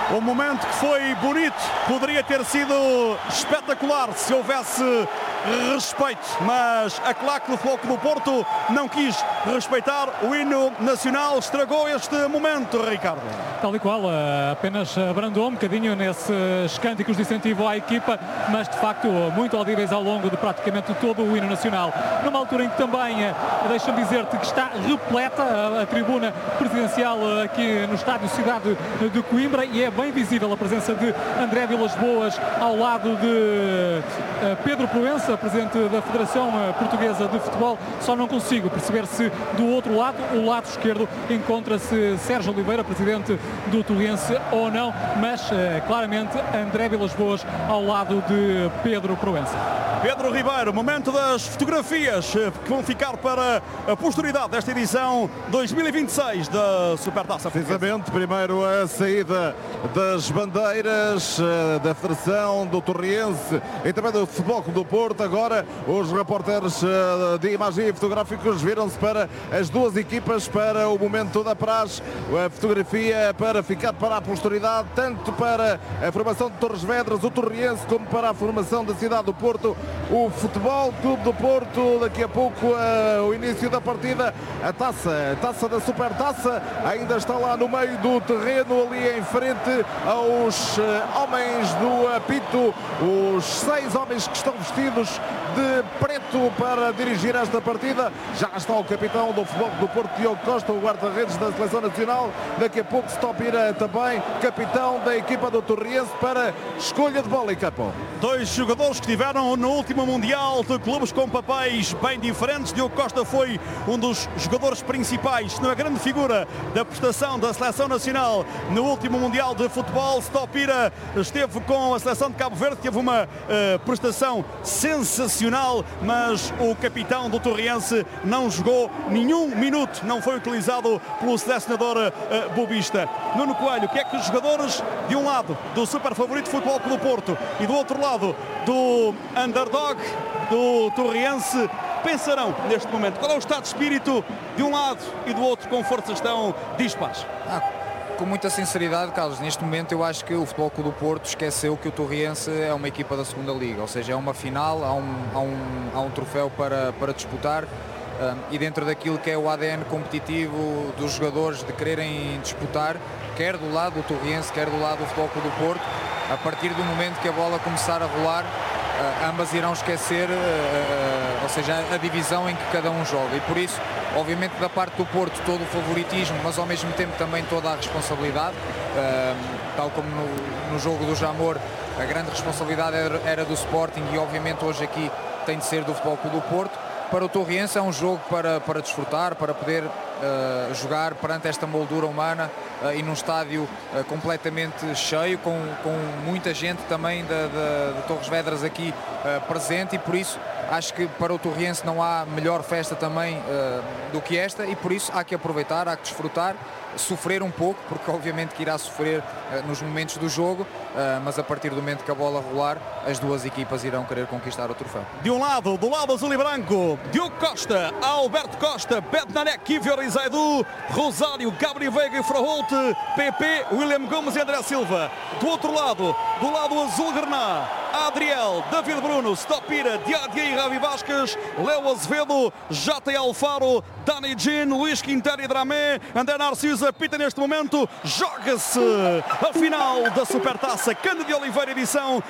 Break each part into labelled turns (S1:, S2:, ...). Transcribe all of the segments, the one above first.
S1: Um momento que foi bonito, poderia ter sido espetacular se houvesse respeito, mas a claque do Futebol Clube do Porto não quis respeitar o hino nacional, estragou este momento, Ricardo.
S2: Tal e qual, apenas abrandou um bocadinho nesses cânticos de incentivo à equipa, mas de facto muito audíveis ao longo de praticamente todo o hino nacional. Numa altura em que também, deixa-me dizer-te que está repleta a tribuna presidencial aqui no estádio Cidade de Coimbra, e é bem visível a presença de André Vilas-Boas ao lado de Pedro Proença, presidente da Federação Portuguesa de Futebol. Só não consigo perceber se do outro lado, o lado esquerdo, encontra-se Sérgio Oliveira, presidente do Torrense, ou não, mas claramente André Vilas-Boas ao lado de Pedro Proença.
S1: Pedro Ribeiro, momento das fotografias que vão ficar para a posteridade desta edição 2026 da Supertaça.
S3: Precisamente, primeiro a saída das bandeiras da Federação, do Torrense e também do Futebol Clube do Porto. Agora os repórteres de imagem e fotográficos viram-se para as duas equipas para o momento da praxe. A fotografia para ficar para a posteridade, tanto para a formação de Torres Vedras, o Torrense, como para a formação da cidade do Porto, o Futebol Clube do Porto. Daqui a pouco o início da partida, a taça da Supertaça ainda está lá no meio do terreno, ali em frente aos homens do apito, os 6 homens que estão vestidos de preto para dirigir esta partida. Já está o capitão do Futebol do Porto, Diogo Costa, o guarda-redes da Seleção Nacional. Daqui a pouco Stopira também, capitão da equipa do Torrense, para escolha de bola em campo.
S1: 2 jogadores que estiveram no último Mundial de clubes com papéis bem diferentes. Diogo Costa foi um dos jogadores principais, uma grande figura da prestação da Seleção Nacional no último Mundial de Futebol. Stopira esteve com a Seleção de Cabo Verde, teve uma prestação sensacional, mas o capitão do Torrense não jogou nenhum minuto, não foi utilizado pelo selecionador bobista. Nuno Coelho, o que é que os jogadores de um lado do super favorito Futebol Clube do Porto e do outro lado do underdog do Torrense pensarão neste momento? Qual é o estado de espírito de um lado e do outro? Com forças estão dispares?
S4: Com muita sinceridade, Carlos, neste momento eu acho que o Futebol Clube do Porto esqueceu que o Torrense é uma equipa da segunda liga, ou seja, é uma final, há um troféu para disputar, e dentro daquilo que é o ADN competitivo dos jogadores de quererem disputar, quer do lado do Torrense, quer do lado do Futebol Clube do Porto, a partir do momento que a bola começar a rolar, ambas irão esquecer, ou seja, a divisão em que cada um joga, e por isso, obviamente, da parte do Porto todo o favoritismo, mas ao mesmo tempo também toda a responsabilidade, tal como no jogo do Jamor, a grande responsabilidade era do Sporting, e obviamente hoje aqui tem de ser do Futebol Clube do Porto. Para o Torrense é um jogo para desfrutar, para poder jogar perante esta moldura humana e num estádio completamente cheio, com muita gente também de Torres Vedras aqui presente, e por isso acho que para o Torrense não há melhor festa também do que esta, e por isso há que aproveitar, há que desfrutar, sofrer um pouco, porque obviamente que irá sofrer nos momentos do jogo, mas a partir do momento que a bola rolar, as duas equipas irão querer conquistar o troféu.
S1: De um lado, do lado azul e branco, Diogo Costa, Alberto Costa, Bednarek, Ivior Izaidu, Rosário, Gabriel Veiga e Fraholt, PP, William Gomes e André Silva. Do outro lado, do lado azul Grená, Adriel, David Bruno, Stopira, Diadia e Ravi Vasquez, Léo Azevedo, J. Alfaro, Dani Gin, Luís Quintero e Dramé, André Narciso apita neste momento. Joga-se a final da Supertaça Cândido Oliveira, edição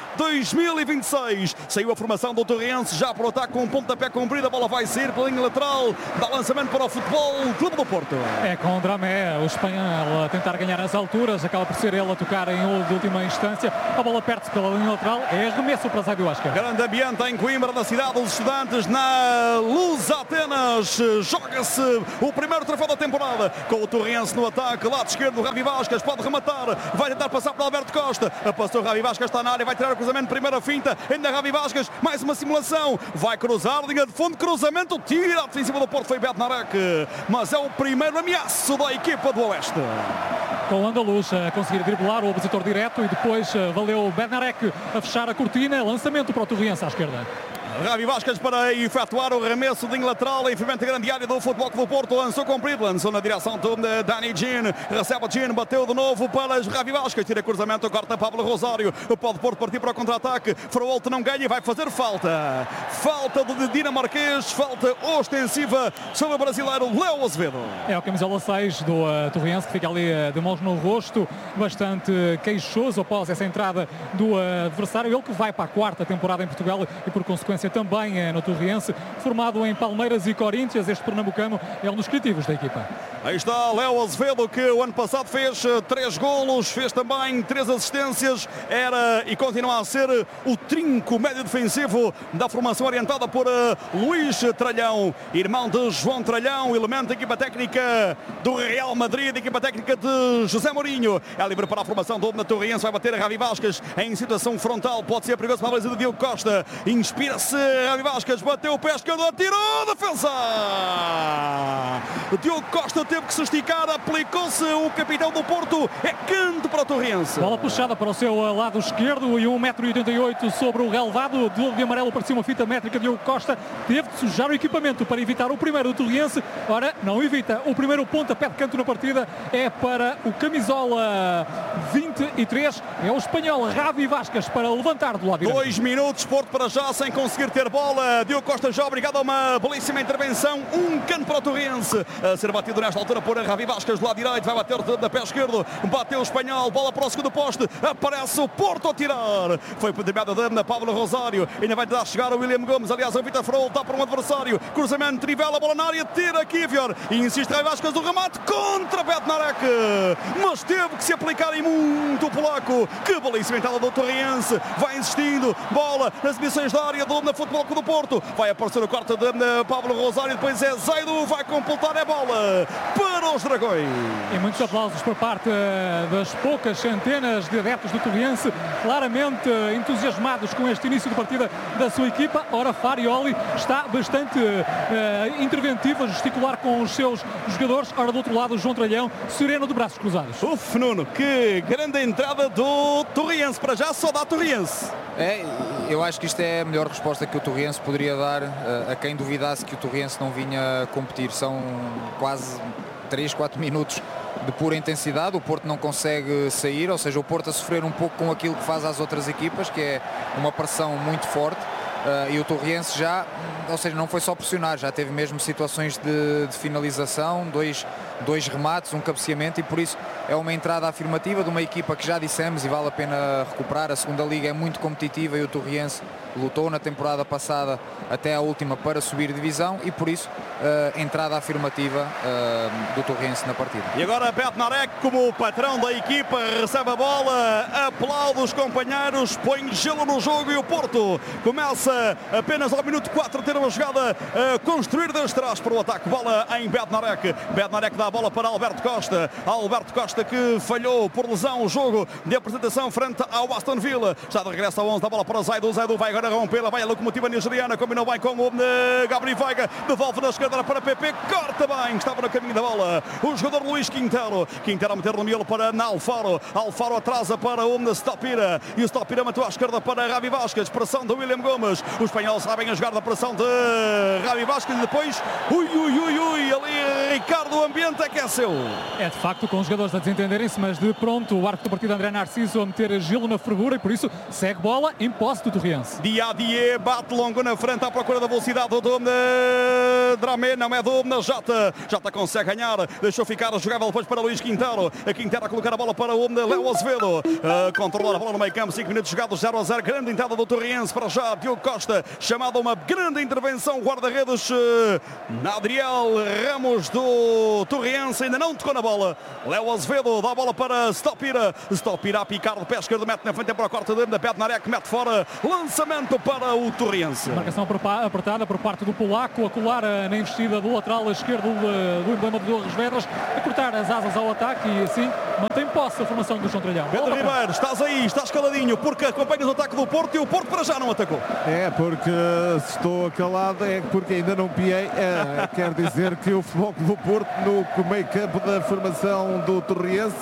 S1: 2026. Saiu a formação do Torrense já para o ataque com um pontapé comprido, a bola vai sair pela linha lateral, dá lançamento para o Futebol Clube do Porto.
S2: É com o Dramé, o espanhol, a tentar ganhar as alturas, acaba por ser ele a tocar em última instância, a bola perde-se pela linha lateral, é arremesso para Zaidu Asca.
S1: Grande ambiente em Coimbra, na cidade dos estudantes, na Luz Atenas. Joga-se o primeiro troféu da temporada com o Torrense no ataque, lado esquerdo, Ravi Vasquez pode rematar, vai tentar passar para Alberto Costa, passou Ravi Vasquez, está na área, vai tirar o cruzamento, primeira finta, ainda Ravi Vasquez, mais uma simulação, vai cruzar, linha de fundo, cruzamento, tira a defensiva do Porto, foi Bednarek, mas é o primeiro ameaço da equipa do Oeste.
S2: Com o andaluz a conseguir driblar o opositor direto, e depois valeu Bednarek a fechar a cortina, lançamento para o Torrense à esquerda.
S1: Ravi Vázquez para efetuar o arremesso de linha lateral em frente à grande área do Futebol Clube do Porto. Lançou comprido, lançou na direção de Dani Jean. Recebe o Jean, bateu de novo para Ravi Vázquez. Tira cruzamento, corta Pablo Rosário. Pode Porto partir para o contra-ataque. Frauolte não ganha e vai fazer falta. Falta de dinamarquês, falta ostensiva sobre o brasileiro Léo Azevedo.
S2: É o camisola 6 do Torriense, que fica ali de mãos no rosto, bastante queixoso após essa entrada do adversário. Ele que vai para a 4ª temporada em Portugal e por consequência também no Torriense, formado em Palmeiras e Corinthians. Este pernambucano é um dos criativos da equipa.
S1: Aí está Léo Azevedo, que o ano passado fez 3 golos, fez também 3 assistências, era e continua a ser o trinco médio defensivo da formação orientada por Luís Tralhão, irmão de João Tralhão, elemento da equipa técnica do Real Madrid, equipa técnica de José Mourinho. É livre para a formação do Torriense, vai bater a Ravi Vázquez em situação frontal, pode ser perigoso para a baliza de Diogo Costa. Inspira-se Ravi Vázquez, bateu o pé esquerdo, atirou, defesa! Diogo Costa teve que se esticar, aplicou-se o capitão do Porto, é canto para o Torriense.
S2: Bola puxada para o seu lado esquerdo e 1,88 m sobre o relvado. De amarelo parecia uma fita métrica. Diogo Costa teve de sujar o equipamento para evitar o primeiro do Torriense. Ora, não evita. O primeiro pontapé de canto na partida é para o camisola 23. É o espanhol Ravi Vázquez para levantar do lado direito.
S1: 2 minutos, Porto para já sem conseguir ter bola. Diogo Costa já obrigado a uma belíssima intervenção. Um canto para o Torriense. A ser batido nesta altura por Ravi Vázquez do lado direito. Vai bater da pé esquerdo. Bateu o espanhol. Bola para o segundo poste. Aparece o Porto a tirar. Foi derivada da Pablo Rosário. Ainda vai tentar chegar o William Gomes. Aliás, a Vitor Frauolte está para um adversário. Cruzamento, trivela, bola na área. Tira Kivior. E insiste Ravi Vázquez do remate contra Bednarek. Mas teve que se aplicar em muito o polaco. Que belíssima entrada do Torriense. Vai insistindo. Bola nas missões da área do Futebol Clube do Porto. Vai aparecer o corte de Pablo Rosário. Depois é Zaidu. Vai completar a bola para os Dragões.
S2: E muitos aplausos por parte das poucas centenas de adeptos do Torriense, claramente entusiasmados com este início de partida da sua equipa. Ora, Farioli está bastante interventivo, a gesticular com os seus jogadores. Ora, do outro lado, o João Tralhão, sereno de braços cruzados.
S1: Uf, Nuno, que grande entrada do Torriense. Para já só dá Torriense.
S4: Eu acho que isto é a melhor resposta que o Torriense poderia dar a quem duvidasse que o Torriense não vinha competir. São quase 3, 4 minutos de pura intensidade. O Porto não consegue sair, ou seja, o Porto a sofrer um pouco com aquilo que faz às outras equipas, que é uma pressão muito forte. E o Torriense já, ou seja, não foi só pressionar, já teve mesmo situações de finalização, dois remates, um cabeceamento, e por isso é uma entrada afirmativa de uma equipa que já dissemos e vale a pena recuperar. A segunda liga é muito competitiva e o Torriense lutou na temporada passada até a última para subir divisão e por isso entrada afirmativa do Torriense na partida.
S1: E agora Bednarek, como patrão da equipa, recebe a bola, aplaude os companheiros, põe gelo no jogo e o Porto começa apenas ao minuto 4 a ter uma jogada a construir desde trás para o ataque. Bola em Bednarek. Bednarek dá a bola para Alberto Costa. Alberto Costa que falhou por lesão o jogo de apresentação frente ao Aston Villa. Está de regresso ao 11, dá a bola para Zaidu. Zaidu vai agora rompê-la, vai a locomotiva nigeriana, combinou bem com o Gabriel Veiga, devolve na esquerda para PP, corta bem, estava no caminho da bola o jogador Luís Quintero a meter no miolo para Alfaro. Alfaro atrasa para o Stopira e o Stopira matou à esquerda para Ravi Vázquez, pressão do William Gomes. Os espanhóis sabem a jogar da pressão de Ravi Vázquez e depois ali Ricardo, o ambiente aqueceu.
S2: É de facto com os jogadores a desentenderem-se, mas de pronto o arco da partida André Narciso a meter gelo na fervura e por isso segue bola em posse do Torriense.
S1: Diadier bate longo na frente à procura da velocidade do Dramé, não é do Jota. Jota consegue ganhar, deixou ficar jogável depois para Luís Quintero. A Quintero a colocar a bola para o Léo Azevedo. Controlar a bola no meio campo, 5 minutos jogados, 0-0. Grande entrada do Torriense para já. Diogo Costa, chamada uma grande intervenção. Guarda-redes Adriel Ramos do Torriense, ainda não tocou na bola. Léo Azevedo dá a bola para Stopira. Stopira a picar de pé esquerdo, mete na frente para a quarta da Bednarek, mete fora. Lançamento para o Torriense.
S2: Marcação apertada por parte do polaco, a colar na investida do lateral esquerdo do emblema de Torres Vedras, a cortar as asas ao ataque e assim mantém posse a formação do João Tralhão.
S1: Pedro Ribeiro, estás aí, estás caladinho, porque acompanhas o ataque do Porto e o Porto para já não atacou.
S3: É, porque se estou calado é porque ainda não piei. Quer dizer que o Futebol Clube do Porto no meio campo da formação do Torriense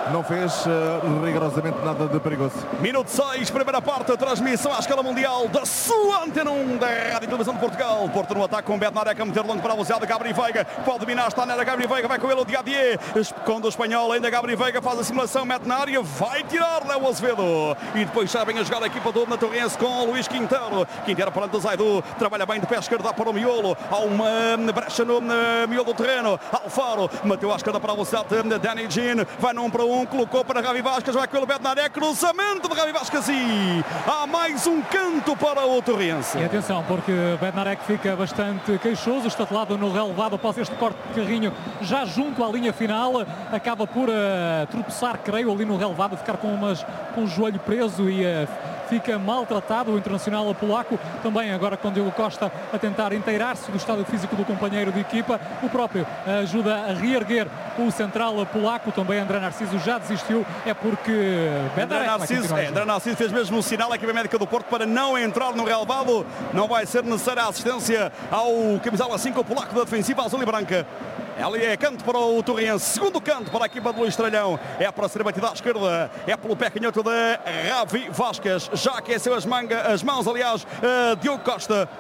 S3: não fez rigorosamente nada de perigoso.
S1: Minuto 6, primeira parte, transmissão à escala mundial da sua Antena 1 da Rádio e Televisão de Portugal. Porto no ataque com Bednarek a meter longo para a velocidade de Gabri Veiga. Pode dominar, está na área Gabri Veiga, vai com ele o Diadier. Esconde o espanhol, ainda Gabri Veiga faz a simulação, mete na área, vai tirar Léo Azevedo. E depois sabem a jogar a equipa do Torrense com o Luís Quintero. Quintero para o Zaidu, trabalha bem de pé esquerdo, dá para o miolo. Há uma brecha no miolo do terreno. Alfaro, bateu à esquerda para a velocidade de Danny Jean. Vai no 1 para 1, colocou para Gavi Vasquez, vai com ele Bednarek, cruzamento de Gavi Vasquez e há mais um canto para o Torrense.
S2: E atenção, porque Bednarek fica bastante queixoso, estatelado no relevado após este corte de carrinho, já junto à linha final, acaba por tropeçar, creio, ali no relevado, ficar com o joelho preso e fica maltratado o internacional polaco. Também agora com Diogo Costa a tentar inteirar-se do estado físico do companheiro de equipa, o próprio ajuda a reerguer o central polaco. Também André Narciso já desistiu, é porque
S1: André Narciso fez mesmo um sinal à equipa médica do Porto para não entrar no relevado. Não vai ser necessária a assistência ao camisola 5 polaco da defensiva azul e branca. Ali é canto para o Torrense, segundo canto para a equipa de Luís Tralhão, é para ser batida à esquerda, é pelo pé canhoto de Gavi Vasquez, já aqueceu as mãos, aliás, Diogo Costa.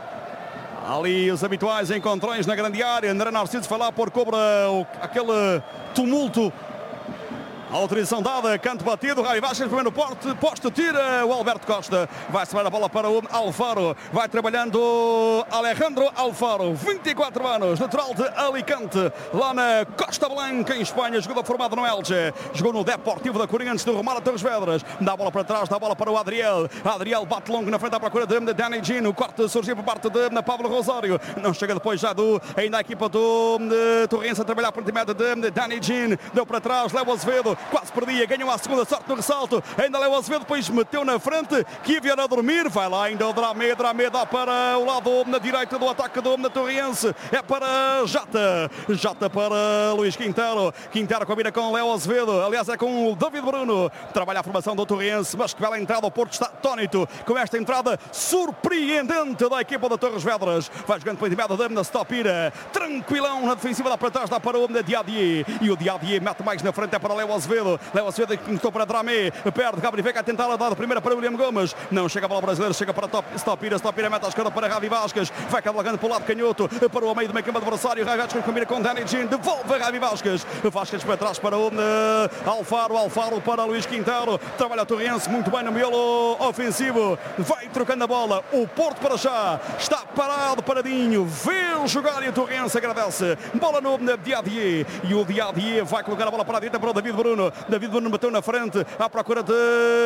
S1: Ali os habituais encontrões na grande área, André Narciso foi lá por cobra aquele tumulto. A autorização dada, canto batido, Gavi Vasquez, primeiro posto, tira o Alberto Costa. Vai sobrar a bola para o Alfaro. Vai trabalhando Alejandro Alfaro, 24 anos, natural de Alicante, lá na Costa Blanca, em Espanha. Jogador formado no Elche. Jogou no Deportivo da Coruña antes de rumar a Torres Vedras. Dá a bola para trás, dá a bola para o Adriel. Adriel bate longo na frente à procura de Danny Jean. O corte surgiu por parte de Pablo Rosário. Não chega depois já ainda a equipa do Torrense a trabalhar por intermédio de Danny Jean. Deu para trás, Léo Azevedo. Quase perdia, ganhou a segunda sorte no ressalto. Ainda Léo Azevedo, depois meteu na frente. Kivia a dormir, vai lá ainda o Dramé dá para o lado na direita do ataque do Torrense. É para Jata para Luís Quintero. Quintero combina com Léo Azevedo, aliás é com o David Bruno. Trabalha a formação do Torrense, mas que bela entrada, o Porto está atónito com esta entrada surpreendente da equipa da Torres Vedras. Vai jogando para o intermédio da Stopira, tranquilão na defensiva, dá para trás, dá para o Diadier. E o Diadier mete mais na frente, é para Léo Azevedo. Léo Azevedo que começou para Dramé, perde, Gabri Veiga a tentar a dar a primeira para William Gomes, não chega a bola brasileira, chega para Stopira mete à esquerda para Gavi Vasquez, vai cavalgando para o lado canhoto, para o meio do meio campo adversário, Gavi Vasquez combina com Danny Jean, devolve a Gavi Vasquez para trás para o Alfaro para Luís Quintero, trabalha o Torrense muito bem no miolo ofensivo, vai trocando a bola, o Porto para já está parado, paradinho, vê jogar e o Torrense agradece, bola no Diadier, e o Diadier vai colocar a bola para a direita para o David Bruno bateu na frente à procura de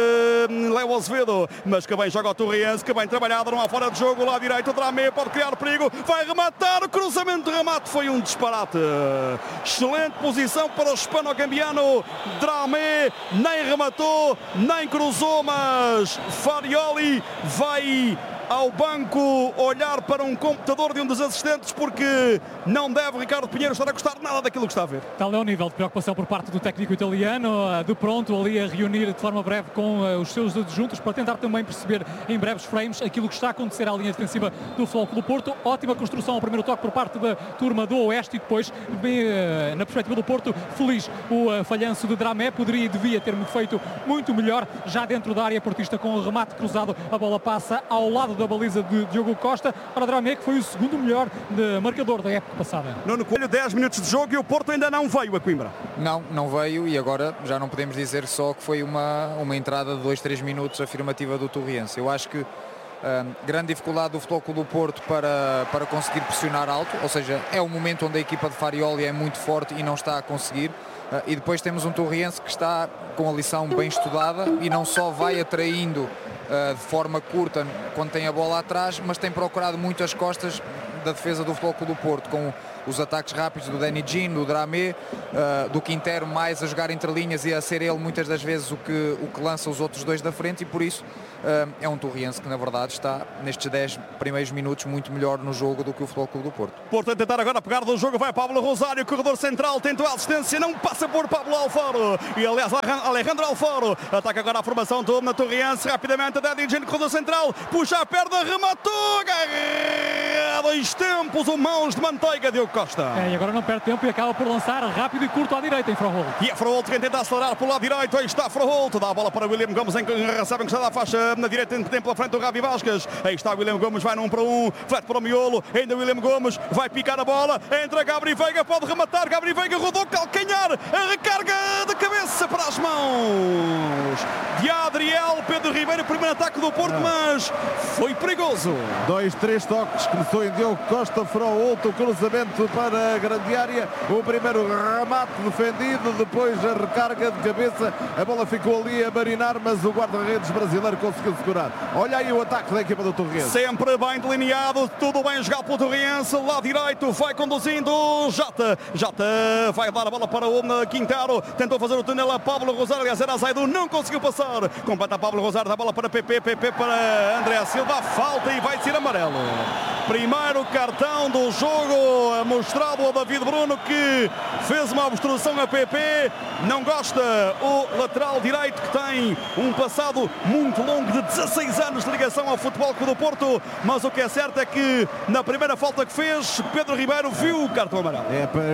S1: Léo Azevedo, mas que bem joga o Torrense, que bem trabalhado, não há fora de jogo, lá direito, o Dramé pode criar perigo, vai rematar, o cruzamento de remate foi um disparate, excelente posição para o hispano-cambiano, Dramé nem rematou, nem cruzou, mas Farioli vai ao banco olhar para um computador de um dos assistentes, porque não deve Ricardo Pinheiro estar a gostar nada daquilo que está a ver.
S2: Tal é o nível de preocupação por parte do técnico italiano, de pronto ali a reunir de forma breve com os seus adjuntos para tentar também perceber em breves frames aquilo que está a acontecer à linha defensiva do Futebol Clube do Porto. Ótima construção ao primeiro toque por parte da turma do Oeste e depois, bem, na perspectiva do Porto, feliz o falhanço de Dramé, poderia e devia ter feito muito melhor já dentro da área portista com o remate cruzado, a bola passa ao lado da baliza de Diogo Costa para Dramé, que foi o segundo melhor marcador da época passada.
S1: Nuno Coelho, 10 minutos de jogo e o Porto ainda não veio a Coimbra.
S4: Não veio, e agora já não podemos dizer só que foi uma entrada de 2-3 minutos afirmativa do Torrense. Eu acho que grande dificuldade do Futebol Clube do Porto para conseguir pressionar alto, ou seja, é um momento onde a equipa de Farioli é muito forte e não está a conseguir. E depois temos um Torrense que está com a lição bem estudada e não só vai atraindo de forma curta quando tem a bola atrás, mas tem procurado muito as costas da defesa do Futebol Clube do Porto, com os ataques rápidos do Danny Jean, do Dramé, do Quintero, mais a jogar entre linhas e a ser ele muitas das vezes o que lança os outros dois da frente, e por isso é um Torrense que na verdade está nestes 10 primeiros minutos muito melhor no jogo do que o Futebol Clube do Porto.
S1: Porto a tentar agora pegar do jogo, vai Pablo Rosário, corredor central, tentou a assistência, não passa por Pablo Alfaro, e aliás Alejandro Alfaro ataca agora a formação do Torrense, rapidamente Danny Jean, corredor central, puxa a perna, rematou, há 2 tempos, o mãos de manteiga, Diogo Costa.
S2: E agora não perde tempo e acaba por lançar rápido e curto à direita em Froholt.
S1: E é Froholt quem tenta acelerar pelo lado direito. Aí está Froholt, dá a bola para William Gomes, recebe encostada à faixa na direita, tem pela frente do Gabi Vasquez. Aí está William Gomes, vai num para um, flete para o miolo, ainda William Gomes, vai picar a bola, entra Gabri Veiga, pode rematar, Gabri Veiga rodou, calcanhar, a recarga de cabeça para as mãos de Adriel. Pedro Ribeiro, primeiro ataque do Porto, mas foi perigoso.
S3: 2, 3 toques, começou em Diogo Costa, Froholt, o cruzamento para a grande área, o primeiro remate defendido, depois a recarga de cabeça, a bola ficou ali a marinar, mas o guarda-redes brasileiro conseguiu segurar. Olha aí o ataque da equipa do Torriense.
S1: Sempre bem delineado, tudo bem jogado pelo Torriense, lá direito, vai conduzindo Jota vai dar a bola para o Quintero, tentou fazer o túnel a Pablo Rosário, aliás era Zaidu, não conseguiu passar, completa Pablo Rosário, dá a bola para PP para André Silva, falta e vai ser amarelo. Primeiro cartão do jogo mostrado ao David Bruno, que fez uma obstrução a PP, não gosta o lateral direito, que tem um passado muito longo de 16 anos de ligação ao Futebol Clube do Porto, mas o que é certo é que na primeira falta que fez, Pedro Ribeiro viu o cartão amarelo.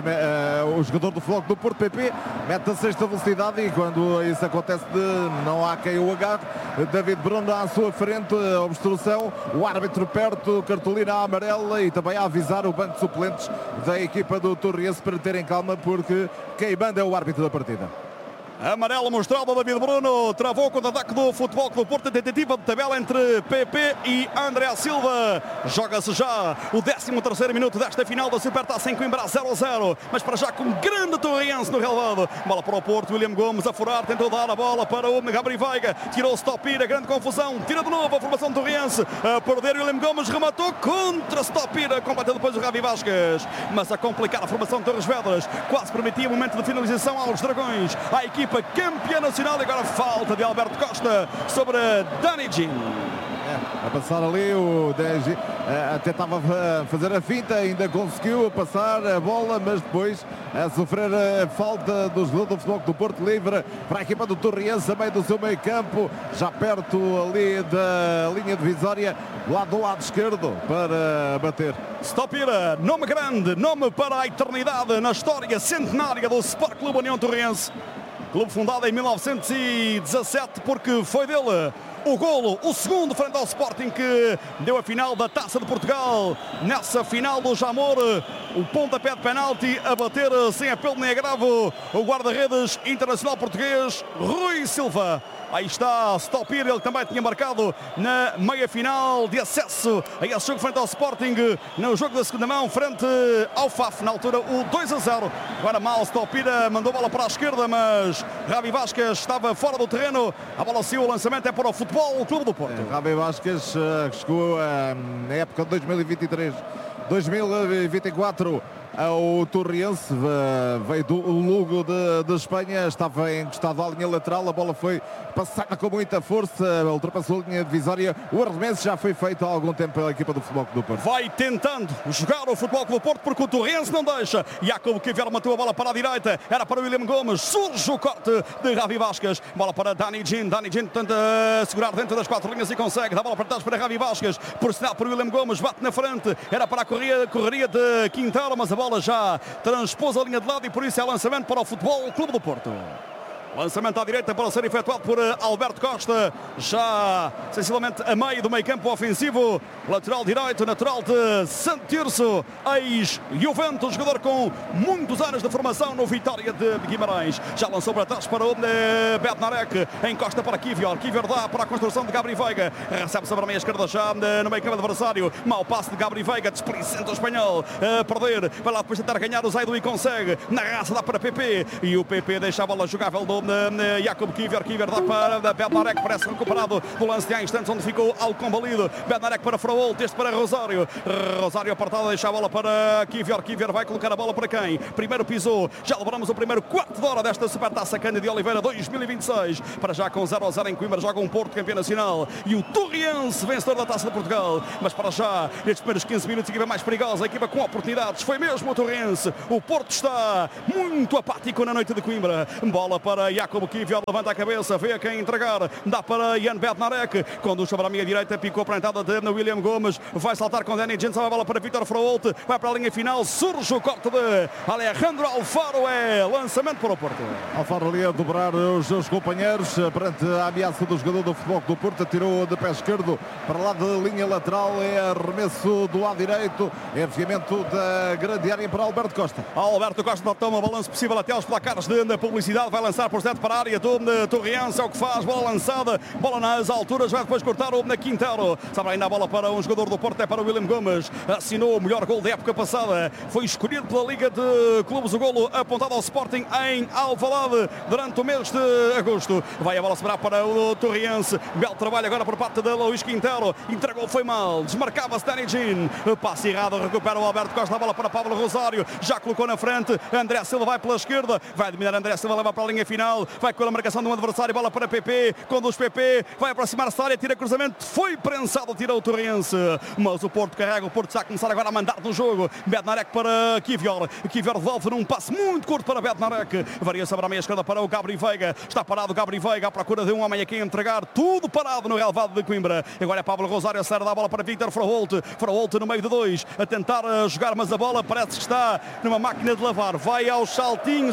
S3: O jogador do Futebol Clube do Porto, PP, mete a 6ª velocidade e quando isso acontece não há quem o agarre. David Bruno à sua frente, a obstrução, o árbitro perto, cartolina amarela e também a avisar o banco de suplentes da equipa do Torriense para terem calma, porque quem manda é o árbitro da partida.
S1: Amarelo mostrado a David Bruno, travou o contra-ataque do Futebol Clube do Porto, tentativa de tabela entre PP e André Silva. Joga-se já o 13º minuto desta final da Supertaça em Coimbra, 0-0, mas para já com grande Torriense no relevado. Bola para o Porto, William Gomes a furar, tentou dar a bola para o Gabri Veiga, tirou o Stopira, grande confusão, tira de novo a formação Torriense, a perder William Gomes, rematou contra Stopira, completa depois o Gabi Vasquez, mas a complicar a formação de Torres Vedras, quase permitia o momento de finalização aos Dragões, a equipa campeã nacional. E agora falta de Alberto Costa sobre Dani Jean.
S3: A passar ali o Dani, até estava a fazer a finta, ainda conseguiu passar a bola, mas depois a sofrer a falta do jogador do Futebol do Porto, livre para a equipa do Torriense, a meio do seu meio campo, já perto ali da linha divisória, lá do lado esquerdo, para bater.
S1: Stopira, nome grande, nome para a eternidade na história centenária do Sport Clube União Torriense. Clube fundado em 1917, porque foi dele o golo, o segundo frente ao Sporting, que deu a final da Taça de Portugal. Nessa final do Jamor, o pontapé de penalti a bater sem apelo nem agravo o guarda-redes internacional português Rui Silva. Aí está Stopir, ele também tinha marcado na meia-final de acesso a esse jogo frente ao Sporting, no jogo da segunda mão, frente ao FAF, na altura o 2-0. Agora mal, Stopir mandou a bola para a esquerda, mas Gabi Vasquez estava fora do terreno. A bola saiu, o lançamento é para o Futebol Clube do Porto.
S3: Gabi Vasquez chegou na época de 2023-2024 ao Torriense, veio do Lugo de Espanha, estava encostado à linha lateral, a bola foi passada com muita força, ultrapassou a linha divisória, o arremesso já foi feito há algum tempo pela equipa do Futebol Clube do Porto.
S1: Vai tentando jogar o Futebol Clube do Porto, porque o Torriense não deixa. Jacob Kivier matou a bola para a direita, era para William Gomes, surge o corte de Gabi Vasquez, bola para Dani Jean tenta segurar dentro das 4 linhas e consegue, dá a bola para trás para Gabi Vasquez, por sinal para William Gomes, bate na frente, era para a correria de Quintero, mas a bola já transpôs a linha de lado e por isso é lançamento para o Futebol Clube do Porto. Lançamento à direita para ser efetuado por Alberto Costa, já sensivelmente a meio do meio campo ofensivo, lateral direito, natural de Santirso, ex-Juventus, jogador com muitos anos de formação no Vitória de Guimarães. Já lançou para trás para o Bednarek, encosta para Kivior dá para a construção de Gabri Veiga, recebe sobre a meia esquerda já no meio campo adversário, mau passe de Gabri Veiga, desplicente o espanhol, a perder, vai lá depois tentar ganhar o Zaidu e consegue, na raça dá para PP, e o PP deixa a bola jogável do Jacob Kivier dá para Bednarek, parece recuperado do lance de há instantes onde ficou Alcombalido. Bednarek para Froholt, este para Rosário apartado, deixa a bola para Kivier vai colocar a bola para quem? Primeiro pisou, já lembramos o primeiro quarto de hora desta Supertaça Cândido de Oliveira 2026, para já com 0-0 em Coimbra, joga um Porto campeão nacional e o Torriense vencedor da Taça de Portugal, mas para já nestes primeiros 15 minutos a equipa mais perigosa, a equipa com oportunidades, foi mesmo o Torriense. O Porto está muito apático na noite de Coimbra, bola para para Jakub Kivior, levanta a cabeça, vê quem entregar, dá para Jan Bednarek, conduz para a minha direita, picou para a entrada de William Gomes, vai saltar com Danny Jensen, a bola para Vítor Fraolt, vai para a linha final, surge o corte de Alejandro Alfaro, é lançamento para o Porto.
S3: Alfaro ali a dobrar os seus companheiros perante a ameaça do jogador do Futebol do Porto, tirou de pé esquerdo para lá da linha lateral, é arremesso do lado direito, é enfiamento da grande área para Alberto Costa.
S1: Alberto Costa toma o balanço possível até aos placares de publicidade, vai lançar por Zete para a área do Torriense, é o que faz, bola lançada, bola nas alturas, vai depois cortar o Quintero, sabe ainda a bola para um jogador do Porto, é para o William Gomes, assinou o melhor gol da época passada, foi escolhido pela Liga de Clubes, o golo apontado ao Sporting em Alvalade durante o mês de agosto, vai a bola sobrar para o Torriense, belo trabalho agora por parte de Luís Quintero, entregou, foi mal, desmarcava-se Danny Jean, passe errado, recupera o Alberto Costa, a bola para Pablo Rosário, já colocou na frente, André Silva vai pela esquerda, vai dominar André Silva, leva para a linha final, vai com a marcação de um adversário, bola para PP, conduz PP, vai aproximar-se da área, tira cruzamento, foi prensado, tira o Torriense, mas o Porto carrega, o Porto está a começar agora a mandar no jogo, Bednarek para Kivior, Kivior devolve num passe muito curto para Bednarek, varia sobre a meia esquerda para o Gabri Veiga, está parado o Gabri Veiga à procura de um homem aqui a entregar, tudo parado no relvado de Coimbra, agora é Pablo Rosário, a sair da bola para Vítor Fraolt, Fraolt no meio de dois, a tentar jogar, mas a bola parece que está numa máquina de lavar, vai aos saltinhos,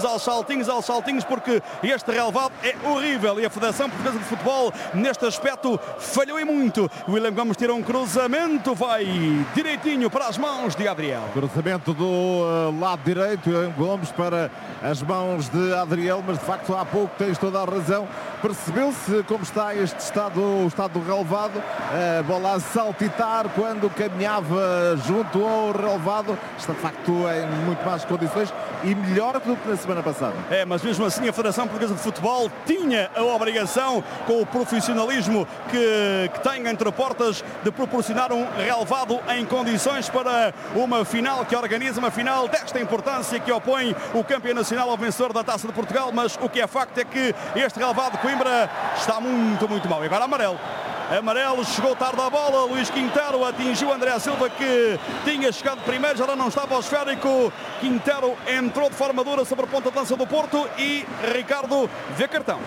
S1: porque este relvado é horrível e a Federação Portuguesa de Futebol neste aspecto falhou e muito. William Gomes tira um cruzamento, vai direitinho para as mãos de Adriel.
S3: Cruzamento do lado direito, William Gomes para as mãos de Adriel, mas de facto há pouco tens toda a razão. Percebeu-se como está este estado, o estado do relvado, a bola a saltitar quando caminhava junto ao relvado, está de facto em muito más condições e melhor do que na semana passada.
S1: É, mas mesmo assim a Federação Portuguesa de Futebol tinha a obrigação, com o profissionalismo que tem entre portas, de proporcionar um relvado em condições para uma final que organiza, uma final desta importância que opõe o campeão nacional ao vencedor da Taça de Portugal, mas o que é facto é que este relvado de Coimbra está muito, muito mal. E agora amarelo. Amarelo, chegou tarde a bola, Luís Quintero atingiu André Silva que tinha chegado primeiro, já não estava ao esférico, Quintero entrou de forma dura sobre a ponta de lança do Porto e Ricardo vê cartão.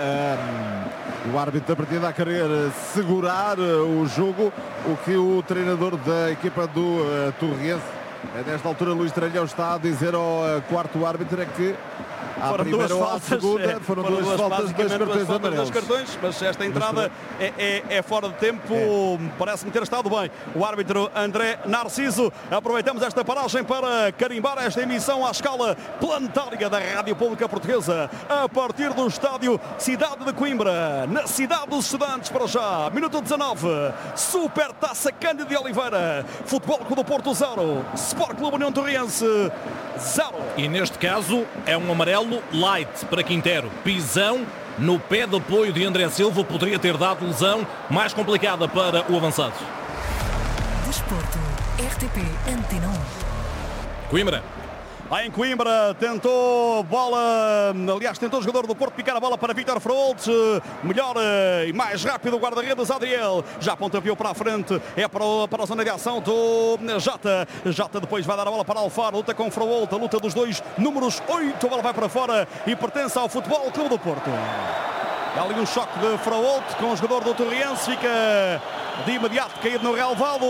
S3: O árbitro da partida a querer segurar o jogo, o que o treinador da equipa do Torriense, nesta altura Luís Tralhão, está a dizer ao quarto árbitro é que à primeira ou à segunda foram duas faltas, dois
S1: cartões, mas esta entrada é fora de tempo, parece-me ter estado bem. O árbitro André Narciso, aproveitamos esta paragem para carimbar esta emissão à escala planetária da Rádio Pública Portuguesa, a partir do estádio Cidade de Coimbra, na cidade dos estudantes, para já, minuto 19, Super Taça Cândido de Oliveira, Futebol Clube do Porto 0, Sport Clube União Torriense 0.
S5: E neste caso é um amarelo light para Quintero, pisão no pé de apoio de André Silva, poderia ter dado lesão mais complicada para o avançado.
S6: Desporto, RTP Antena 1.
S5: Coimbra.
S1: Lá em Coimbra, tentou bola, aliás, tentou o jogador do Porto picar a bola para Vítor Fraolt, melhor e mais rápido o guarda-redes Adriel, já pontapeou para a frente, é para a zona de ação do Jota depois vai dar a bola para Alfaro, luta com Fraolt, a luta dos dois números 8, a bola vai para fora e pertence ao Futebol Clube do Porto. Há ali um choque de Fraolt com o jogador do Torriense, fica de imediato caído no relvado.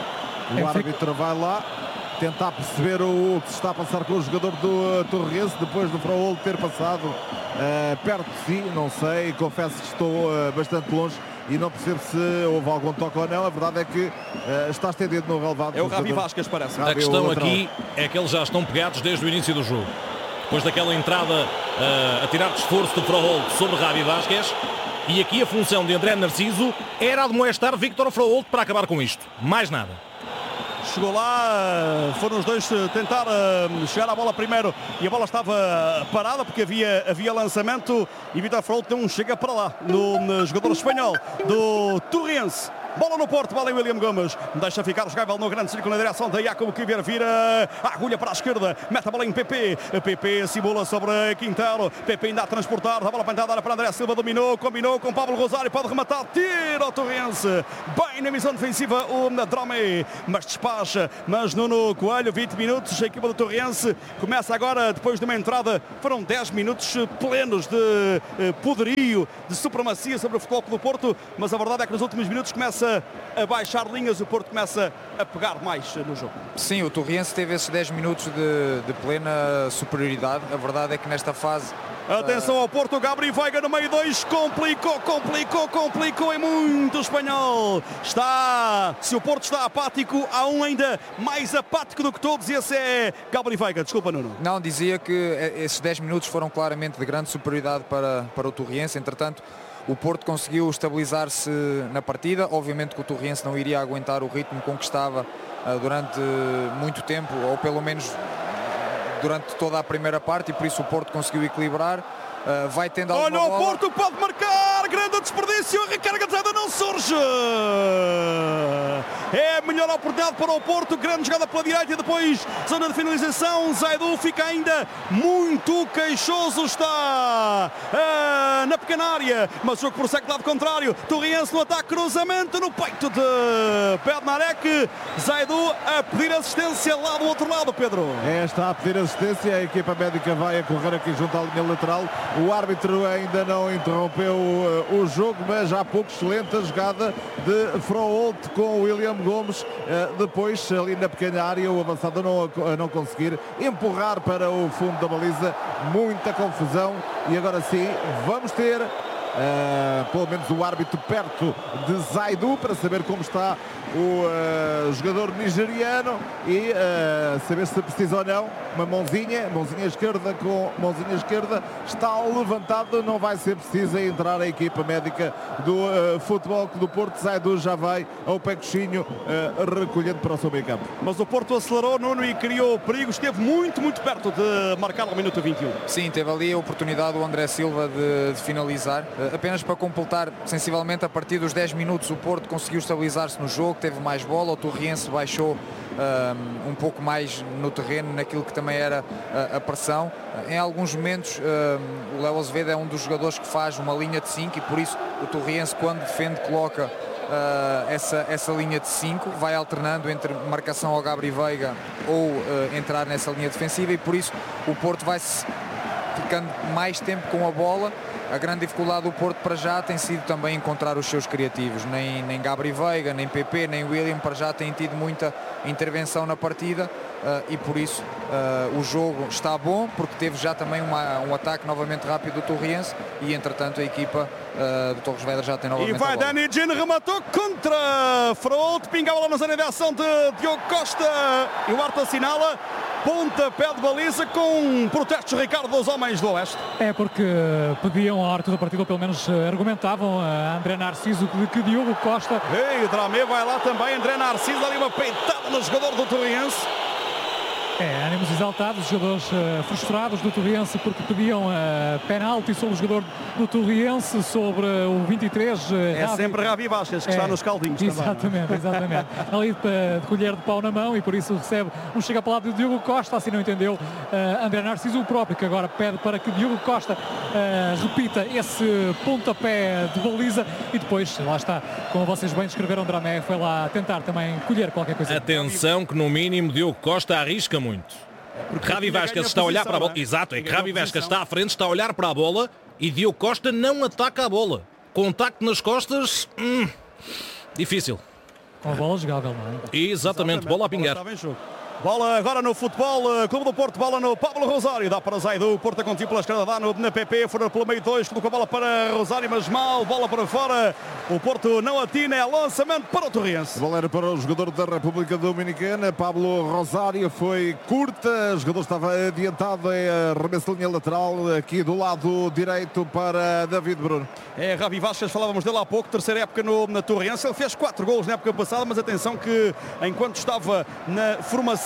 S3: O árbitro vai lá tentar perceber o que se está a passar com o jogador do Torriense depois do Fraolt ter passado perto de si, não sei, confesso que estou bastante longe e não percebo se houve algum toque ou não. A verdade é que está estendido no relvado.
S1: É o Ravi Vasquez, parece.
S5: A questão aqui é que eles já estão pegados desde o início do jogo. Depois daquela entrada a tirar de esforço do Fraolt sobre Ravi Vasquez, e aqui a função de André Narciso era admoestar Vítor Fraolt para acabar com isto. Mais nada.
S1: Chegou lá, foram os dois tentar chegar à bola primeiro e a bola estava parada porque havia lançamento e Vítor Fraolt deu um chega para lá no jogador espanhol do Torriense. Bola no Porto, bola em William Gomes. Deixa ficar o jogável no grande círculo na direção da Jacob Kivier. Vira a agulha para a esquerda. Mete a bola em PP. PP simula sobre Quintero. PP ainda a transportar. A bola plantada para André Silva. Dominou, combinou com Pablo Rosário. Pode rematar. Tira o Torrense. Bem na missão defensiva o Dromé. Mas despacha. Mas Nuno Coelho, 20 minutos. A equipa do Torrense começa agora, depois de uma entrada. Foram 10 minutos plenos de poderio, de supremacia sobre o Futebol Clube do Porto. Mas a verdade é que nos últimos minutos começa a baixar linhas. O Porto começa a pegar mais no jogo.
S4: Sim, o Torrense teve esses 10 minutos de plena superioridade. A verdade é que nesta fase...
S1: Atenção ao Porto, Gabriel Veiga no meio 2, complicou, é muito espanhol. Se o Porto está apático, há um ainda mais apático do que todos, e esse é Gabriel Veiga. Desculpa, Nuno.
S4: Não, dizia que esses 10 minutos foram claramente de grande superioridade para o Torrense. Entretanto, o Porto conseguiu estabilizar-se na partida. Obviamente que o Torrense não iria aguentar o ritmo com que estava durante muito tempo, ou pelo menos durante toda a primeira parte, e por isso o Porto conseguiu equilibrar. Vai tendo alguma bola.
S1: Olha, o Porto pode marcar, grande desperdício, a recarga de Zaidu não surge. É a melhor oportunidade para o Porto, grande jogada pela direita e depois zona de finalização. Zaidu fica ainda muito queixoso, está na pequena área, mas o jogo prossegue do lado contrário. Torrense no ataque, cruzamento no peito de Bednarek. Zaidu a pedir assistência lá do outro lado, Pedro.
S3: Está a pedir assistência, a equipa médica vai a correr aqui junto à linha lateral. O árbitro ainda não interrompeu o jogo, mas há pouco excelente a jogada de Froholt com o William Gomes. Depois, ali na pequena área, o avançado a não conseguir empurrar para o fundo da baliza. Muita confusão. E agora sim, vamos ter pelo menos o árbitro perto de Zaidu para saber como está o jogador nigeriano e saber se precisa ou não. Uma mãozinha esquerda com mãozinha esquerda, está levantado, não vai ser preciso entrar a equipa médica do Futebol Clube do Porto. Zaidu já vai ao pé coxinho recolhendo para o seu meio campo.
S1: Mas o Porto acelerou, Nuno, e criou perigo, esteve muito perto de marcar no minuto 21.
S4: Sim, teve ali a oportunidade o André Silva de finalizar. Apenas para completar, sensivelmente a partir dos 10 minutos o Porto conseguiu estabilizar-se no jogo, teve mais bola, o Torrense baixou um pouco mais no terreno naquilo que também era a pressão. Em alguns momentos o Léo Azevedo é um dos jogadores que faz uma linha de 5 e por isso o Torrense, quando defende, coloca essa linha de 5, vai alternando entre marcação ao Gabriel Veiga ou entrar nessa linha defensiva, e por isso o Porto vai ficando mais tempo com a bola. A grande dificuldade do Porto para já tem sido também encontrar os seus criativos. Nem Gabriel Veiga, nem PP, nem William para já têm tido muita intervenção na partida e por isso o jogo está bom, porque teve já também um ataque novamente rápido do Torrense e entretanto a equipa do Torres Vedras já tem novamente
S1: a bola. E vai Dani Gin, rematou contra Froholt, pinga a bola na zona de ação de Diogo Costa e o árbitro assinala pontapé de baliza com protestos, Ricardo, dos homens do Oeste.
S2: É porque pediam a arte da partida, ou pelo menos argumentavam a André Narciso de que Diogo Costa...
S1: E o Dramé vai lá também, André Narciso, ali uma peitada no jogador do Torrense.
S2: Ânimos exaltados, jogadores frustrados do Torrense porque pediam penalti sobre o jogador do Torrense, sobre o 23.
S1: Sempre Ravi Vasquez, que está nos caldinhos.
S2: Exatamente, também, exatamente. Ali de colher de pau na mão e por isso recebe um chega para lá de Diogo Costa, assim não entendeu André Narciso, o próprio que agora pede para que Diogo Costa repita esse pontapé de baliza e depois, lá está, como vocês bem descreveram, Dramé foi lá tentar também colher qualquer coisa.
S5: Atenção que no mínimo Diogo Costa arrisca muito. Ravi Vasquez está a olhar para a bola. Exato, é que Ravi Vasquez está à frente, está a olhar para a bola e Diogo Costa não ataca a bola. Contacto nas costas, difícil.
S2: Com a bola jogável, não é?
S5: Exatamente, bola a pingar.
S1: Bola agora no Futebol Clube do Porto, bola no Pablo Rosário, dá para Zaidu, Porto contigo pela esquerda, dá na PP, fora pelo meio 2, colocou a bola para Rosário, mas mal, bola para fora, o Porto não atina, é lançamento para o Torrense.
S3: A bola era para o jogador da República Dominicana, Pablo Rosário, foi curta, o jogador estava adiantado, é a remessa de linha lateral, aqui do lado direito para David Bruno.
S1: É Ravi Vasquez, falávamos dele há pouco, terceira época na Torrense, ele fez 4 golos na época passada, mas atenção que enquanto estava na formação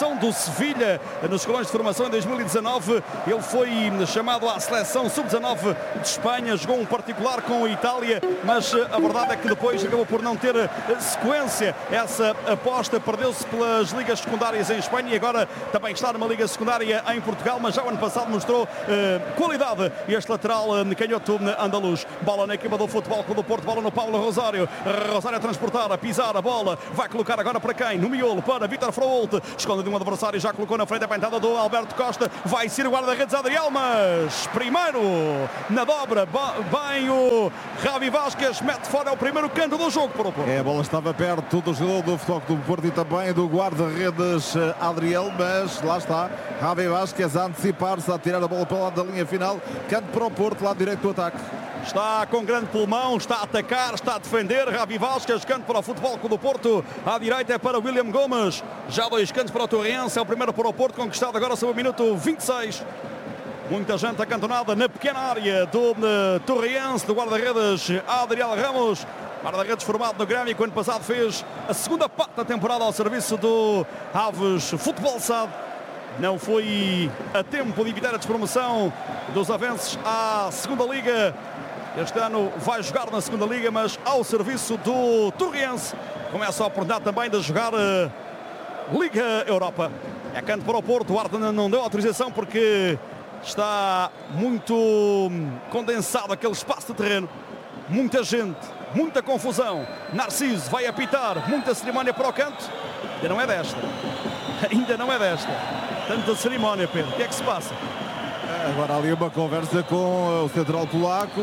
S1: formação do Sevilha nos escalões de formação em 2019. Ele foi chamado à seleção sub-19 de Espanha, jogou um particular com a Itália, mas a verdade é que depois acabou por não ter sequência essa aposta, perdeu-se pelas ligas secundárias em Espanha e agora também está numa liga secundária em Portugal, mas já o ano passado mostrou qualidade este lateral canhoto andaluz. Bola na equipa do Futebol Clube do Porto, bola no Paulo Rosário a transportar, a pisar a bola, vai colocar agora para quem? No miolo, para Vítor Frault, esconde de um adversário, já colocou na frente a pentada do Alberto Costa, vai ser o guarda-redes Adriel, mas primeiro na dobra, bem o Javi Vázquez, mete fora o primeiro canto do jogo para o Porto.
S3: A bola estava perto do jogador do Futebol Clube do Porto e também do guarda-redes Adriel, mas lá está Javi Vázquez a antecipar-se, a tirar a bola para o lado da linha final, canto para o Porto, lado direito do ataque.
S1: Está com grande pulmão, está a atacar, está a defender. Javi Vázquez, canto para o Futebol Clube do Porto. À direita é para William Gomes. Já 2 cantos para o Torrense. É o primeiro para o Porto, conquistado agora sobre o minuto 26. Muita gente acantonada na pequena área do Torrense, do guarda-redes Adriel Ramos. Guarda-redes formado no Grêmio, que o ano passado fez a segunda parte da temporada ao serviço do Aves Futebol SAD. Não foi a tempo de evitar a despromoção dos avanços à segunda Liga. Este ano vai jogar na segunda Liga, mas ao serviço do Torrense. Começa a oportunidade também de jogar Liga Europa. É canto para o Porto. O Arden não deu autorização porque está muito condensado aquele espaço de terreno. Muita gente, muita confusão. Narciso vai apitar. Muita cerimónia para o canto. Ainda não é desta. Ainda não é desta. Tanta cerimónia, Pedro. O que é que se passa?
S3: Agora ali uma conversa com o central polaco,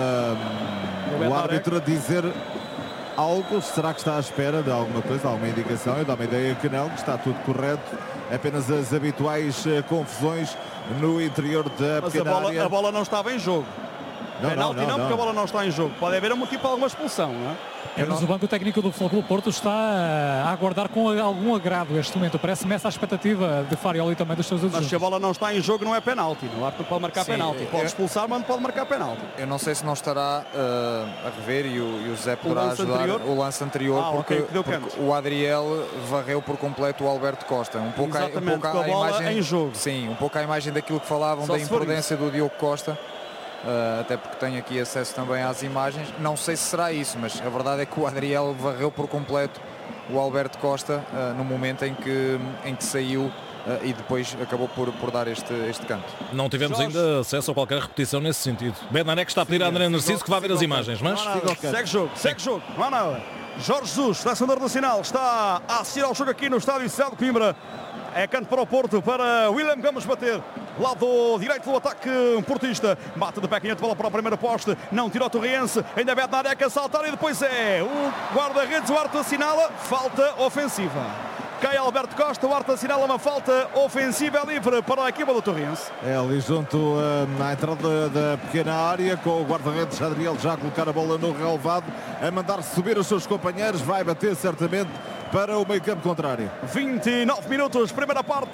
S3: o árbitro a dizer algo. Será que está à espera de alguma coisa, alguma indicação? Eu dou uma ideia que não, que está tudo correto. Apenas as habituais confusões no interior da pequena área.
S1: Mas a bola não estava em jogo. Penalti não, porque a bola não está em jogo. Pode haver um motivo para alguma expulsão, não é?
S2: Mas o banco técnico do Futebol Clube Porto está a aguardar com algum agrado este momento. Parece-me essa a expectativa de Farioli e também dos seus adjuntos.
S1: Mas se a bola não está em jogo, não é penalti. O árbitro pode marcar penalti. Pode expulsar, mas não pode marcar penalti.
S4: Eu não sei se não estará a rever e o José poderá ajudar o lance anterior, porque o Adriel varreu por completo o Alberto Costa. Um pouco
S1: a imagem em jogo.
S4: Sim, um pouco a imagem daquilo que falavam da imprudência do Diogo Costa. Até porque tenho aqui acesso também às imagens. Não sei se será isso, mas a verdade é que o Adriel varreu por completo o Alberto Costa no momento em que saiu e depois acabou por dar este canto.
S5: Não tivemos ainda acesso a qualquer repetição nesse sentido. Bednarek está a pedir a André Narciso que vai ver as imagens, mas...
S1: Segue jogo, não há nada. Jorge Jesus, selecionador nacional, está a assistir ao jogo aqui no estádio Cidade de Coimbra. É canto para o Porto, para William Gomes bater. Lado direito do ataque portista. Bate de pé canhoto, bola para o primeiro poste. Não tirou o Torrense. Ainda Bednarek a saltar e depois o guarda-redes. O árbitro assinala falta ofensiva. Cai Alberto Costa, o árbitro assinala uma falta ofensiva livre para a equipa do Torrense.
S3: É ali junto na entrada da pequena área, com o guarda-redes Adriel já a colocar a bola no relevado, a mandar subir os seus companheiros. Vai bater certamente para o meio-campo contrário.
S1: 29 minutos, primeira parte,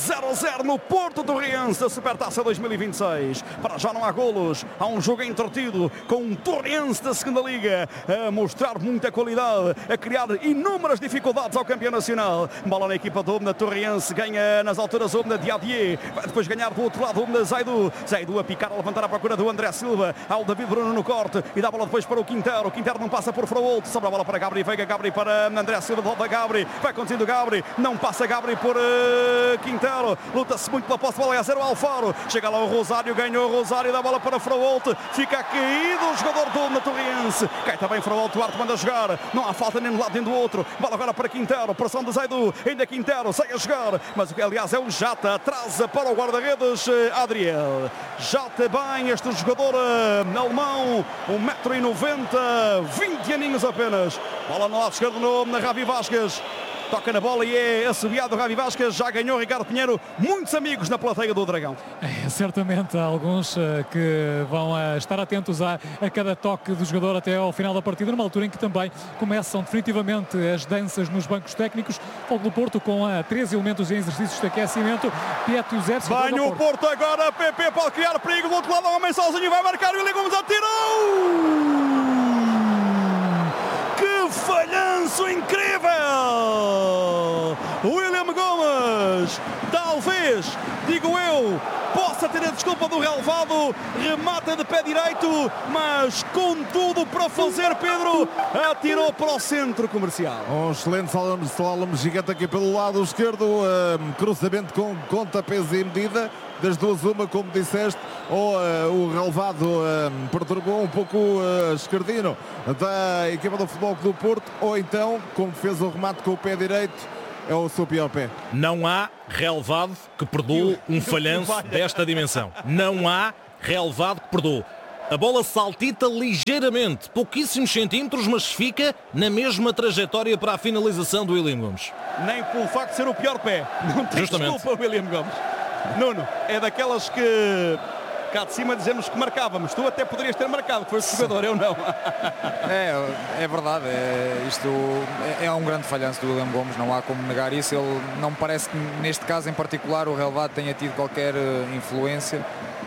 S1: 0-0 no Porto Torrense da Supertaça 2026. Para já não há golos, há um jogo entretido com um Torrense da segunda Liga a mostrar muita qualidade, a criar inúmeras dificuldades ao campeão nacional. Bola na equipa do Torrense, ganha nas alturas o Diadier, vai depois ganhar do outro lado o Zaidu. Zaidu a picar, a levantar à procura do André Silva, ao David Bruno no corte e dá a bola depois para o Quintero. O Quintero não passa por Frault, sobra a bola para Gabri, vem a Gabri para André Silva, volta Gabri, vai conduzindo Gabri, não passa Gabri por Quintero, luta-se muito pela posse de bola, é a 0 Alfaro, chega lá o Rosário, ganhou o Rosário, dá a bola para Frault, fica caído o jogador do Torrense, cai também Frault, o Arte manda jogar, não há falta nem de um lado nem do outro, bola agora para Quintero, pressão de Zaidu, ainda Quintero, segue a jogar, mas aliás é o Jata, atrasa para o guarda-redes Adriel, Jata bem, este jogador alemão, 1,90m, 20 aninhos apenas, bola no lado esquerdo na Javi Vázquez, toca na bola e é assobiado. Javi Vázquez já ganhou Ricardo Pinheiro muitos amigos na plateia do Dragão.
S2: Certamente há alguns que vão estar atentos a cada toque do jogador até ao final da partida, numa altura em que também começam definitivamente as danças nos bancos técnicos. Fogo do Porto com 3 elementos em exercícios de aquecimento. Pietro Zé.
S1: Banho o Porto agora, PP pode criar perigo do outro lado, um homem sozinho vai marcar, William Gomes atirou! Falhanço incrível! William Gomes começa a ter a desculpa do relevado, remata de pé direito, mas com tudo para fazer, Pedro, atirou para o centro comercial.
S3: Um excelente slalom gigante aqui pelo lado esquerdo, cruzamento com conta, peso e medida. Das duas uma, como disseste, ou o relevado perturbou um pouco o esquerdino da equipa do Futebol Clube do Porto, ou então, como fez o remate com o pé direito, é o seu pior pé.
S5: Não há relevado que perdoe um falhanço desta dimensão. Não há relevado que perdoe. A bola saltita ligeiramente, pouquíssimos centímetros, mas fica na mesma trajetória para a finalização do William Gomes.
S1: Nem pelo facto de ser o pior pé. Não tem
S5: Justamente.
S1: desculpa, William Gomes. Nuno, é daquelas que cá de cima dizemos que marcávamos. Tu até poderias ter marcado, que foste jogador, eu não.
S4: É verdade, isto é um grande falhanço do William Gomes, não há como negar isso. Ele não me parece que neste caso em particular o relevado tenha tido qualquer influência.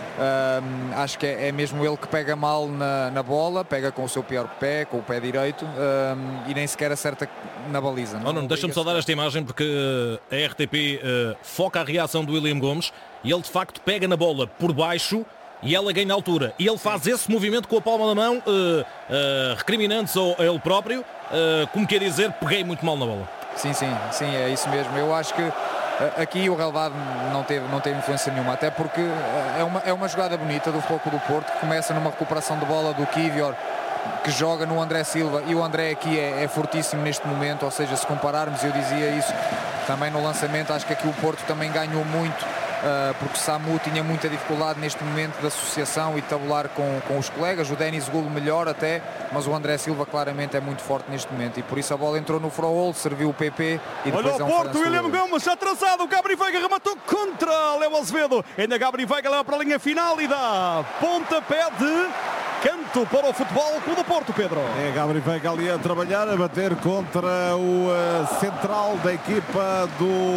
S4: Acho que é mesmo ele que pega mal na bola, pega com o seu pior pé, com o pé direito, e nem sequer acerta na baliza.
S5: Não, deixa-me só dar esta imagem porque a RTP foca a reação do William Gomes e ele de facto pega na bola por baixo e ela ganha altura. E ele faz esse movimento com a palma da mão, recriminando-se a ele próprio, como quer dizer, peguei muito mal na bola.
S4: Sim, é isso mesmo. Eu acho que aqui o relevado não teve influência nenhuma, até porque é uma jogada bonita do Futebol Clube do Porto, que começa numa recuperação de bola do Kiwior, que joga no André Silva, e o André aqui é fortíssimo neste momento, ou seja, se compararmos, eu dizia isso também no lançamento, acho que aqui o Porto também ganhou muito, porque Samu tinha muita dificuldade neste momento de associação e de tabular com os colegas. O Denis Gulo melhor até, mas o André Silva claramente é muito forte neste momento, e por isso a bola entrou no Frohol, serviu o PP e depois
S1: olha o Porto, William Gomes atrasado, o Gabri Veiga rematou contra Léo Azevedo, ainda Gabri Veiga leva para a linha final e dá pontapé de canto para o Futebol Clube do Porto, Pedro.
S3: É Gabri Veiga ali a trabalhar, a bater contra o central da equipa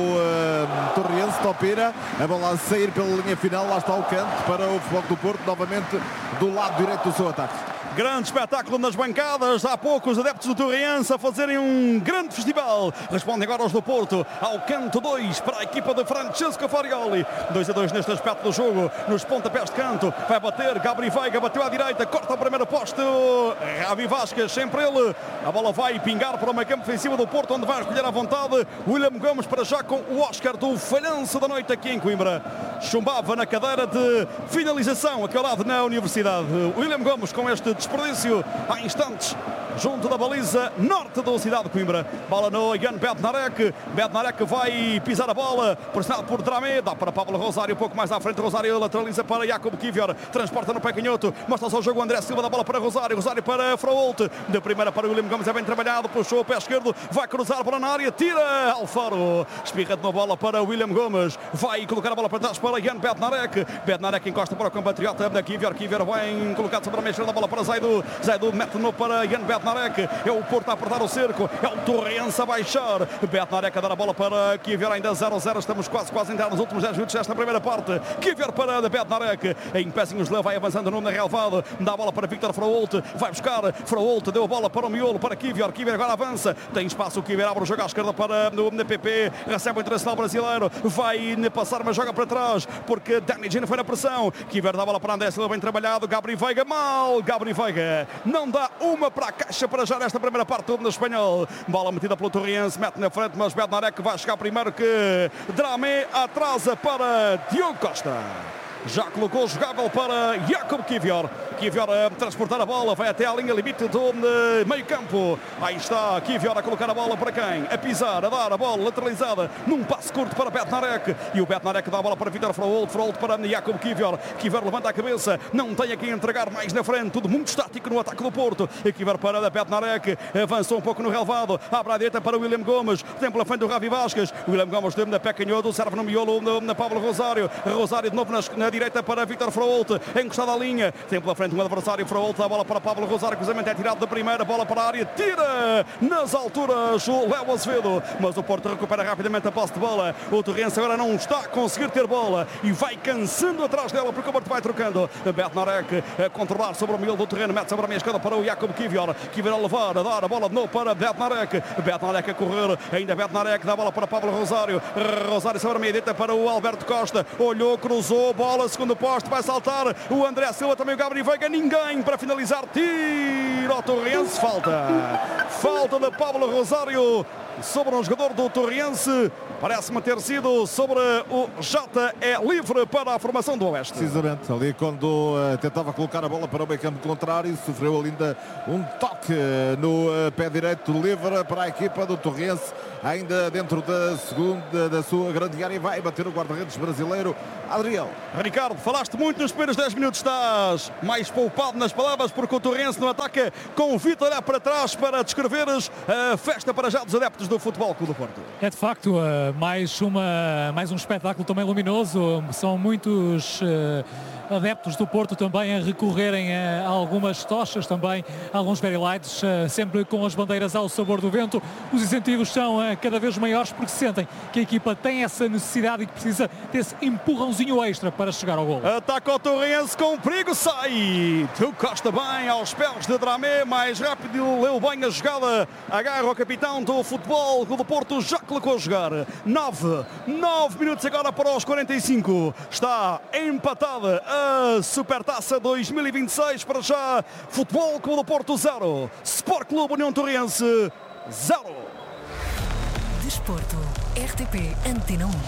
S3: do Torriense, Topira. A bola a sair pela linha final, lá está o canto para o Futebol Clube do Porto, novamente do lado direito do seu ataque.
S1: Grande espetáculo nas bancadas, há pouco os adeptos do Torriense a fazerem um grande festival. Respondem agora os do Porto ao canto 2 para a equipa de Francesco Farioli. 2-2 neste aspecto do jogo, nos pontapés de canto. Vai bater, Gabri Veiga bateu à direita, corta o primeiro poste. Ravi Vasquez, sempre ele. A bola vai pingar para o meio campo ofensivo do Porto, onde vai recolher à vontade William Gomes para já com o Oscar do falhanço da noite aqui em Coimbra. Chumbava na cadeira de finalização aqui ao lado na Universidade. William Gomes com este desperdício há instantes junto da baliza norte da cidade de Coimbra. Bola no Jan Bednarek. Bednarek vai pisar a bola, pressionado por Dramé, dá para Pablo Rosário, um pouco mais à frente. Rosário lateraliza para Jacob Kiwior, transporta no pé canhoto, mostra só o jogo André Silva, da bola para Rosário, Rosário para Froholt, de primeira para William Gomes, é bem trabalhado, puxou o pé esquerdo, vai cruzar para na área, tira Alfaro, espirra de uma bola para William Gomes, vai colocar a bola para trás para Jan Bednarek. Bednarek encosta para o compatriota da Kiwior, Kiwior bem colocado sobre a meia esquerda, a bola para Zaidu, Zaidu mete de novo para Jan Bednarek. É o Porto a apertar o cerco, é o Torrense a baixar. Bednarek a dar a bola para Kiwior, ainda 0-0, estamos quase a entrar nos últimos 10 minutos desta primeira parte. Kiwior para Bednarek, em pezinhos vai avançando no relevado, dá a bola para Victor Froholt, vai buscar Froholt, deu a bola para o miolo, para Kiwior, Kiwior agora avança, tem espaço, o Kiwior abre o jogo à esquerda para o PP, recebe o internacional brasileiro, vai passar, mas joga para trás, porque Danny Gino foi na pressão. Kiwior dá a bola para André Silva, bem trabalhado, Gabri Veiga mal, Gabri Veiga não dá uma para a caixa para já nesta primeira parte do no espanhol. Bola metida pelo Torriense, mete na frente, mas Bednarek vai chegar primeiro que Dramé, atrasa para Diogo Costa. Já colocou o jogável para Jacob Kiwior. Kiwior a transportar a bola, vai até à linha limite do meio campo. Aí está Kiwior a colocar a bola para quem? A pisar, a dar a bola lateralizada num passo curto para Bednarek. E o Bednarek dá a bola para Victor Froholt, Froholt para Jacob Kiwior. Kiwior levanta a cabeça, não tem a quem entregar mais na frente, tudo muito estático no ataque do Porto. E Kiwior para Bednarek, avançou um pouco no relevado, abre a direita para William Gomes, tem pela frente do Ravi Vasquez. William Gomes deu na pé canhoto, serve no miolo na Pablo Rosário. Rosário de novo na direita para Victor Froholt, encostado à linha, tem pela frente um adversário. Froholt, a bola para Pablo Rosário, cruzamento é tirado da primeira, bola para a área, tira nas alturas o Léo Azevedo, mas o Porto recupera rapidamente a posse de bola. O Torrense agora não está a conseguir ter bola e vai cansando atrás dela, porque o Porto vai trocando. Bednarek a controlar sobre o miolo do terreno, mete sobre a meia esquerda para o Jacob Kiwior, Kiwior a levar, a dar a bola de novo para Bednarek, Bednarek a correr, ainda Bednarek dá a bola para Pablo Rosário, Rosário sobre a meia direita para o Alberto Costa, olhou, cruzou, bola bola, segundo posto, vai saltar o André Silva, também o Gabriel Veiga, ninguém para finalizar, tiro ao Torriense, falta de Pablo Rosário sobre um jogador do Torriense, parece-me ter sido sobre o Jota, é livre para a formação do Oeste.
S3: Precisamente, ali quando tentava colocar a bola para o meio campo contrário, sofreu ainda um toque no pé direito, livre para a equipa do Torriense, ainda dentro da sua grande área, vai bater o guarda-redes brasileiro, Adriel.
S1: Ricardo, falaste muito nos primeiros 10 minutos, estás mais poupado nas palavras, porque o Torriense no ataque convite a olhar para trás para descreveres a festa para já dos adeptos do Futebol Clube do Porto.
S2: É de facto mais um espetáculo também luminoso. São muitos adeptos do Porto também a recorrerem a algumas tochas, também alguns very lights, sempre com as bandeiras ao sabor do vento. Os incentivos são cada vez maiores porque sentem que a equipa tem essa necessidade e que precisa desse empurrãozinho extra para chegar ao golo.
S1: Ataca o Torriense com perigo, sai! Tu Costa bem aos pés de Dramé, mais rápido, leu bem a jogada, agarra o capitão do Futebol do Porto, já colocou a jogar. 9 minutos agora para os 45. Está empatada a Supertaça 2026, para já Futebol Clube do Porto 0, Sport Clube União Torriense 0.
S6: Desporto, RTP Antena 1.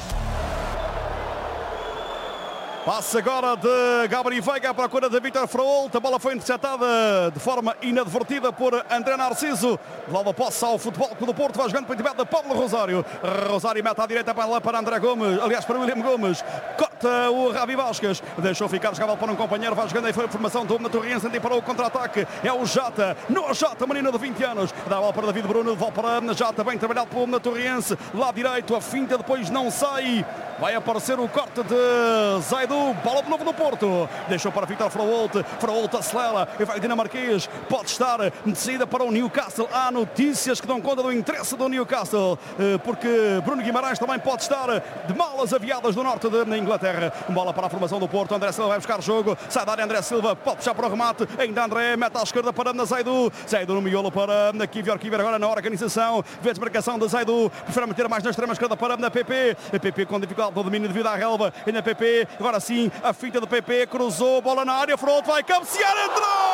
S1: Passe agora de Gabriel Veiga à procura de Vítor Fraolt. A bola foi interceptada de forma inadvertida por André Narciso. Leva a posse ao Futebol Clube do Porto. Vai jogando para o de Pablo Rosário. Rosário mete à direita para André Gomes. Aliás, para William Gomes. Corta o Ravi Vasquez. Deixou ficar jogada para um companheiro. Vai jogando a formação do Torriense. E para o contra-ataque. É o Jota. No Jota, menino de 20 anos. Dá a bola para David Bruno. Volta para Jota. Bem trabalhado pelo Torriense. Lá direito. A finta depois não sai. Vai aparecer o corte de Zaidu. Bola de novo no Porto. Deixou para Vítor Fraolt. Fraolt acelera e vai dinamarquês. Pode estar de saída para o Newcastle. Há notícias que dão conta do interesse do Newcastle, porque Bruno Guimarães também pode estar de malas aviadas do norte da Inglaterra. Bola para a formação do Porto. André Silva vai buscar jogo. Sai da área André Silva. Pode puxar para o remate. Ainda André mete à esquerda para Zaidu. Zaidu no miolo para Kivior agora na organização. Vê a desmarcação de Zaidu. Prefere meter mais na extrema esquerda para PP. PP com dificuldade do domínio devido à relva. Ainda PP. Agora sim, a finta do PP. Cruzou. Bola na área. Fraolt vai cabecear. Entrou!